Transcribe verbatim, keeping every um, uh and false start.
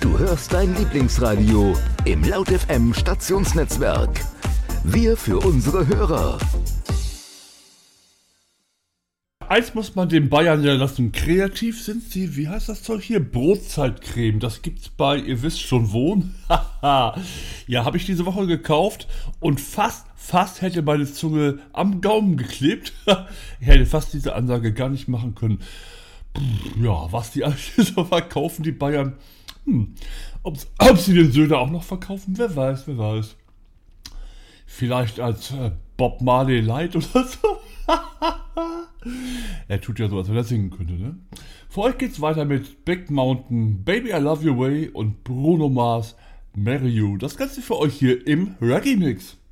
Du hörst dein Lieblingsradio im Laut F M Stationsnetzwerk. Wir für unsere Hörer. Eins muss man den Bayern ja lassen. Kreativ sind sie, wie heißt das Zeug hier? Brotzeit-Creme. Das gibt's bei, ihr wisst schon wo. Ja, habe ich diese Woche gekauft und fast, fast hätte meine Zunge am Gaumen geklebt. Ich hätte fast diese Ansage gar nicht machen können. Ja, was die eigentlich so verkaufen, die Bayern. Hm. Ob, ob sie den Söder auch noch verkaufen, wer weiß, wer weiß. Vielleicht als äh, Bob Marley Light oder so. Er tut ja so, als wenn er singen könnte, ne? Für euch geht's weiter mit Big Mountain, Baby I Love Your Way und Bruno Mars, Marry You. Das Ganze für euch hier im Reggae Mix.